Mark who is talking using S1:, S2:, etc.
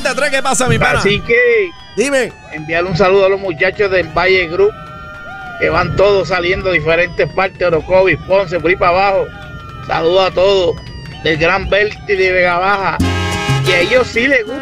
S1: 93, ¿qué pasa, mi pana?
S2: Así que,
S1: dime.
S2: Enviar un saludo a los muchachos del Valle Group, que van todos saliendo de diferentes partes, Orocovis, Ponce, por ahí para abajo. Saludos a todos del Gran Belti de Vega Baja. Y a ellos sí les gusta